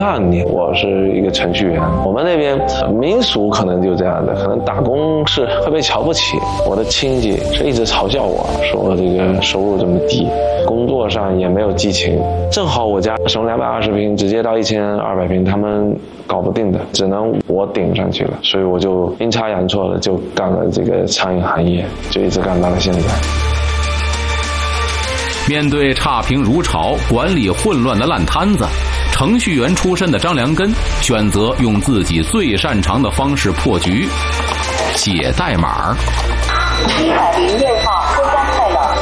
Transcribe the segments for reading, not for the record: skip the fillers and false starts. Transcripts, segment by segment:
那我是一个程序员，我们那边民俗可能就这样的，可能打工是会被瞧不起。我的亲戚是一直嘲笑我，说我这个收入这么低，工作上也没有激情。正好我家从220平直接到1200平，他们搞不定的，只能我顶上去了，所以我就阴差阳错的就干了这个餐饮行业，就一直干到了现在。 面对差评如潮、管理混乱的烂摊子，程序员出身的张良根选择用自己最擅长的方式破局，写代码。 106号收单快乐。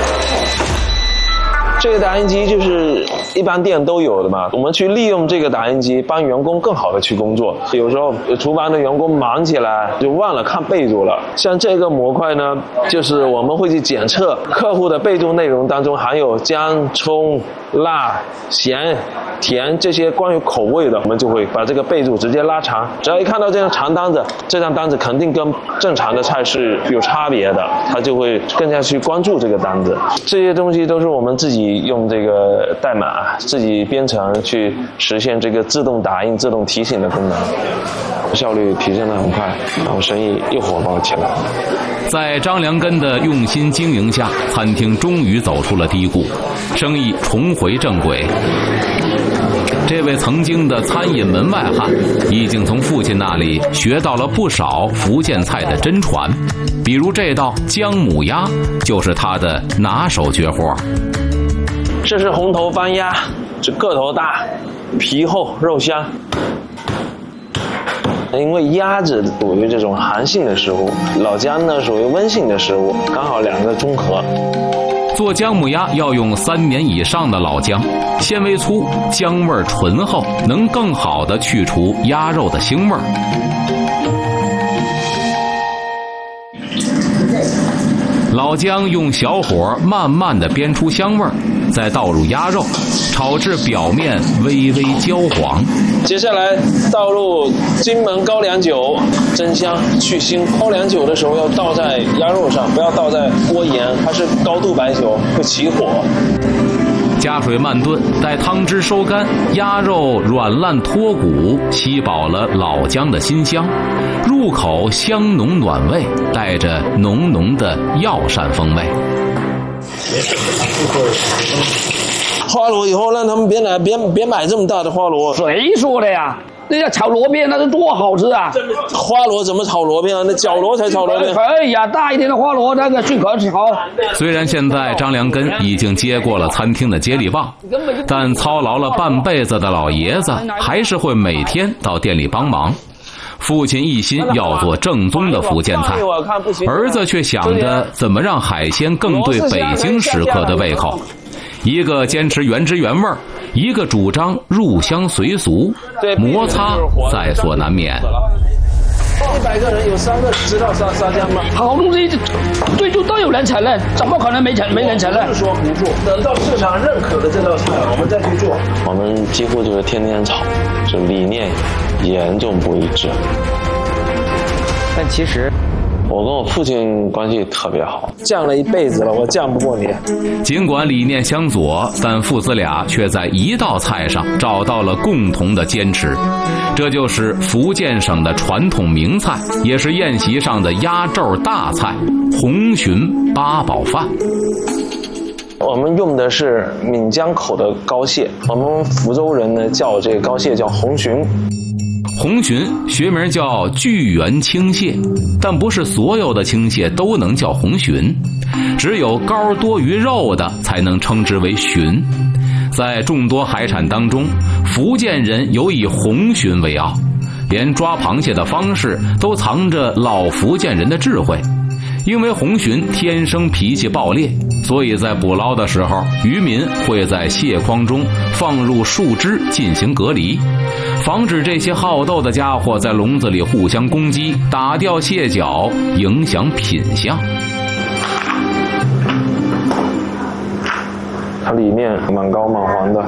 这个打印机就是一般店都有的嘛，我们去利用这个打印机帮员工更好的去工作。有时候厨房的员工忙起来就忘了看备注了，像这个模块呢，就是我们会去检测客户的备注内容当中含有姜、葱、辣、咸、甜这些关于口味的，我们就会把这个备注直接拉长。只要一看到这张长单子，这张单子肯定跟正常的菜是有差别的，他就会更加去关注这个单子。这些东西都是我们自己用这个代码自己编程去实现这个自动打印、自动提醒的功能，效率提升得很快，然后生意又火爆起来。 在张良根的用心经营下，餐厅终于走出了低谷，生意重回正轨。这位曾经的餐饮门外汉已经从父亲那里学到了不少福建菜的真传，比如这道姜母鸭就是他的拿手绝活。 这是红头番鸭，这个头大，皮厚肉香。因为鸭子属于这种寒性的食物，老姜呢属于温性的食物，刚好两个中和。 做姜母鸭要用3年以上的老姜，纤维粗，姜味醇厚，能更好地去除鸭肉的腥味儿。老姜用小火慢慢地煸出香味儿，再倒入鸭肉，炒至表面微微焦黄。 接下来倒入金门高粱酒，增香去腥。高粱酒的时候要倒在鸭肉上，不要倒在锅沿，它是高度白酒，会起火。 加水慢炖，待汤汁收干，鸭肉软烂脱骨，吸饱了老姜的辛香，入口香浓暖胃，带着浓浓的药膳风味。 花螺以后让他们别买这么大的花螺。 谁说的呀？那叫炒螺边，那是多好吃啊！ 花螺怎么炒螺边啊？那角螺才炒螺边。 可以呀，大一点的花螺那个最可炒。 虽然现在张良根已经接过了餐厅的接力棒，但操劳了半辈子的老爷子还是会每天到店里帮忙。父亲一心要做正宗的福建菜，儿子却想着怎么让海鲜更对北京食客的胃口。一个坚持原汁原味，一个主张入乡随俗，摩擦在所难免。 100个人有3个知道沙姜吗？ 好东西最初都有人承认，怎么可能没人承认？ 不是说不做，等到市场认可的这道菜，我们再去做。我们几乎就是天天吵，就理念严重不一致。 但其实我跟我父亲关系特别好，犟了一辈子了，我犟不过你。 尽管理念相左，但父子俩却在一道菜上找到了共同的坚持，这就是福建省的传统名菜，也是宴席上的压轴大菜——红鲟八宝饭。 我们用的是闽江口的膏蟹，我们福州人呢叫这个膏蟹叫红鲟。 红鲟学名叫巨源青蟹，但不是所有的青蟹都能叫红鲟，只有膏多于肉的才能称之为鲟。在众多海产当中，福建人有以红鲟为傲，连抓螃蟹的方式都藏着老福建人的智慧。因为红鲟天生脾气暴烈，所以在捕捞的时候，渔民会在蟹筐中放入树枝进行隔离，防止这些好斗的家伙在笼子里互相攻击，打掉蟹脚，影响品相。 它里面蛮高蛮黄的。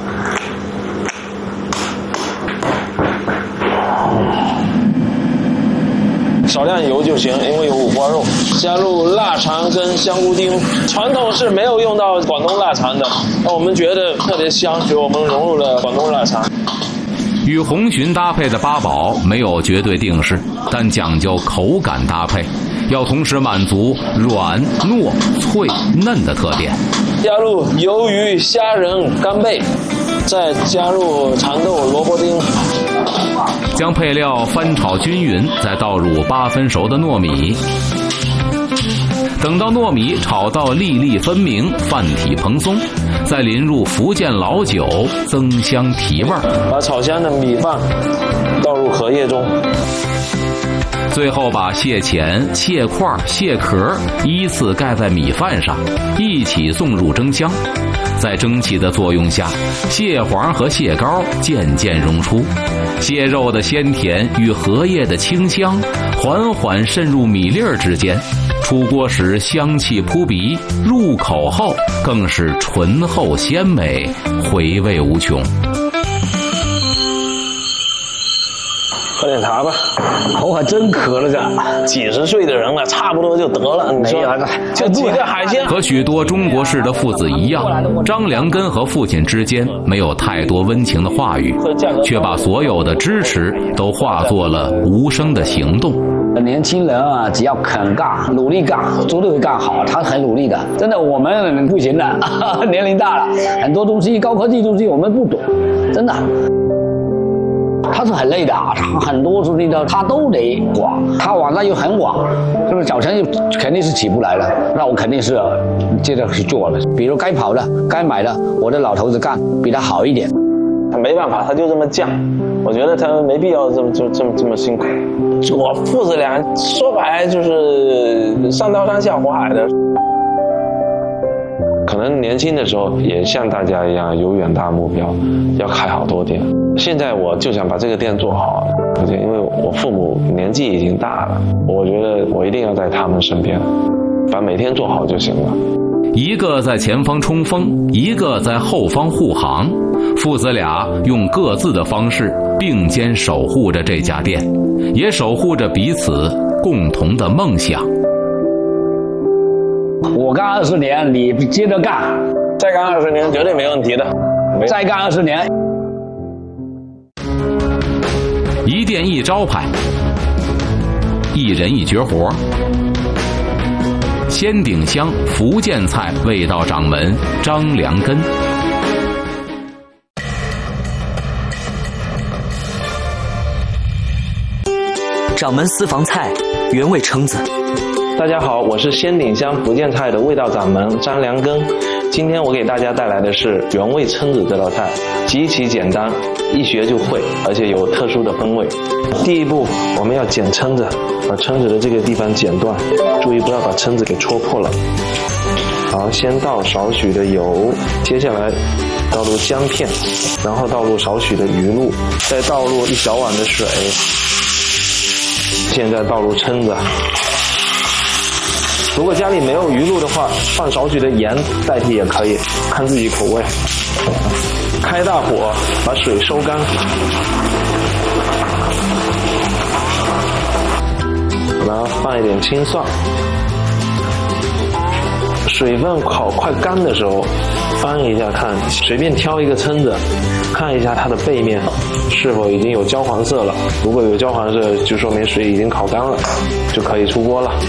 少量油就行，因为有五花肉，加入腊肠跟香菇丁。传统是没有用到广东腊肠的，那我们觉得特别香，所以我们融入了广东腊肠。 与红鲟搭配的八宝没有绝对定式，但讲究口感搭配，要同时满足软、糯、脆、嫩的特点。 加入鱿鱼、虾仁、干贝，再加入蚕豆、萝卜丁， 将配料翻炒均匀，再倒入8分熟的糯米。等到糯米炒到粒粒分明、饭体蓬松，再淋入福建老酒，增香提味。 把炒香的米饭倒入荷叶中， 最后把蟹钳、蟹块、蟹壳依次盖在米饭上，一起送入蒸箱。在蒸汽的作用下，蟹黄和蟹膏渐渐溶出，蟹肉的鲜甜与荷叶的清香缓缓渗入米粒儿之间。出锅时香气扑鼻，入口后更是醇厚鲜美，回味无穷。 喝点茶吧， 口还真渴了这。 几十岁的人了，差不多就得了。你说就几个海鲜。 和许多中国式的父子一样，张良根和父亲之间没有太多温情的话语，却把所有的支持都化作了无声的行动。 年轻人啊，只要肯干、努力干，绝对会干好。他很努力的，真的，我们不行的，年龄大了，很多东西高科技东西我们不懂，真的。他是很累的，他很多东西他都得管，他晚上又很晚，是不是早晨又肯定是起不来了？那我肯定是接着去做了。比如该跑的、该买的，我的老头子干比他好一点。 他没办法，他就这么犟。我觉得他没必要这么辛苦。我父子俩说白就是上刀山下火海的。可能年轻的时候也像大家一样有远大目标，要开好多店。现在我就想把这个店做好，因为我父母年纪已经大了，我觉得我一定要在他们身边，把每天做好就行了。 一个在前方冲锋，一个在后方护航，父子俩用各自的方式并肩守护着这家店，也守护着彼此共同的梦想。 我干20年，你接着干， 再干20年绝对没问题的。 再干20年。 一店一招牌，一人一绝活。仙顶香福建菜味道掌门张良根。 掌门私房菜原味蛏子。 大家好，我是仙顶香福建菜的味道掌门张良根。今天我给大家带来的是原味蛏子这道菜，极其简单，一学就会，而且有特殊的风味。第一步，我们要剪蛏子，把蛏子的这个地方剪断，注意不要把蛏子给戳破了。好，先倒少许的油，接下来倒入姜片，然后倒入少许的鱼露，再倒入1小碗的水，现在倒入蛏子。如果家里没有鱼露的话，放少许的盐代替也可以，看自己口味。开大火把水收干，然后放一点青蒜。水分快干的时候，翻一下看，随便挑一个蛏子，看一下它的背面是否已经有焦黄色了。如果有焦黄色，就说明水已经烤干了，就可以出锅了。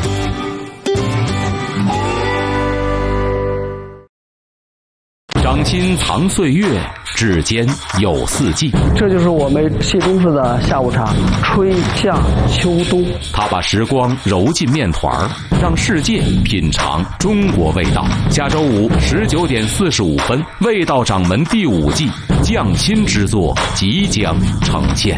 掌心藏岁月，指尖有四季。 这就是我们谢公子的下午茶，春夏秋冬。 他把时光揉进面团，让世界品尝中国味道。下周五19点45分，味道掌门第5季匠心之作即将呈现。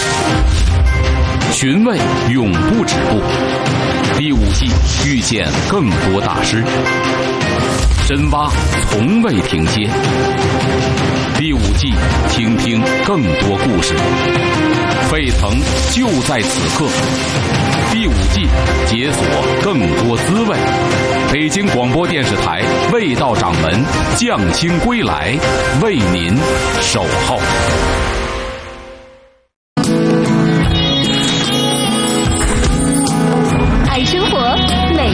寻味永不止步，第5季遇见更多大师。深挖从未停歇，第5季倾听更多故事，沸腾就在此刻。第5季解锁更多滋味。北京广播电视台味道掌门匠心归来，为您守候。